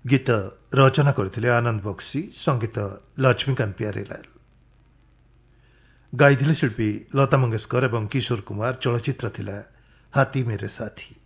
गीत रचना करथिले आनंद बक्सी, संगीत लक्ष्मीकांत प्यारेलाल। गाइथिले शिल्पी लता मंगेशकर एवं किशोर कुमार। चलचित्र थिला हाथी मेरे साथी।